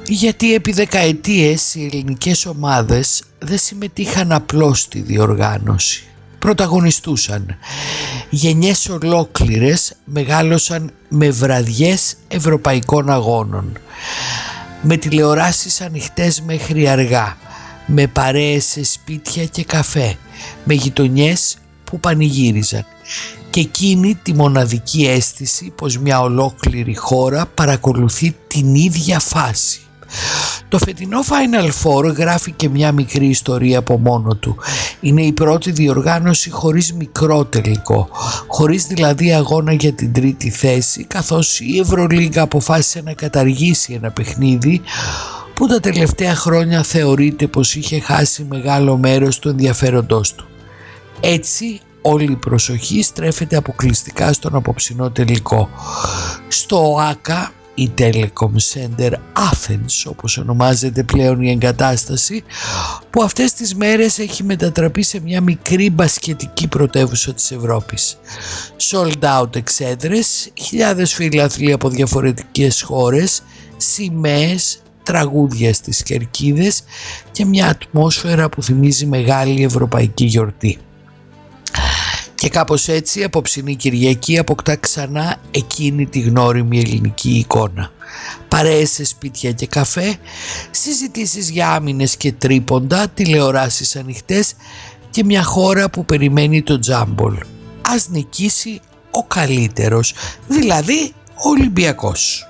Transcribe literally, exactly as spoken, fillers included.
Γιατί επί δεκαετίες οι ελληνικές ομάδες δεν συμμετείχαν απλώς στη διοργάνωση. Πρωταγωνιστούσαν. Γενιές ολόκληρες μεγάλωσαν με βραδιές ευρωπαϊκών αγώνων, με τηλεοράσεις ανοιχτές μέχρι αργά, με παρέες σε σπίτια και καφέ, με γειτονιές που πανηγύριζαν και εκείνη τη μοναδική αίσθηση πως μια ολόκληρη χώρα παρακολουθεί την ίδια φάση. Το φετινό Final Four γράφει και μια μικρή ιστορία από μόνο του. Είναι η πρώτη διοργάνωση χωρίς μικρό τελικό, χωρίς δηλαδή αγώνα για την τρίτη θέση, καθώς η Ευρωλίγκα αποφάσισε να καταργήσει ένα παιχνίδι που τα τελευταία χρόνια θεωρείται πως είχε χάσει μεγάλο μέρος του ενδιαφέροντός του. Έτσι όλη η προσοχή στρέφεται αποκλειστικά στον απόψινό τελικό. Στο ΟΑΚΑ, η Telecom Center Athens όπως ονομάζεται πλέον η εγκατάσταση, που αυτές τις μέρες έχει μετατραπεί σε μια μικρή μπασκετική πρωτεύουσα της Ευρώπης. Sold out εξέδρες, χιλιάδες φίλαθλοι από διαφορετικές χώρες, σημαίες, τραγούδια στις κερκίδες και μια ατμόσφαιρα που θυμίζει μεγάλη ευρωπαϊκή γιορτή. Και κάπως έτσι η απόψινή Κυριακή αποκτά ξανά εκείνη τη γνώριμη ελληνική εικόνα. Παρέες σε σπίτια και καφέ, συζητήσεις για άμυνες και τρίποντα, τηλεοράσεις ανοιχτές και μια χώρα που περιμένει το τζάμπολ. Ας νικήσει ο καλύτερος, δηλαδή ο Ολυμπιακός.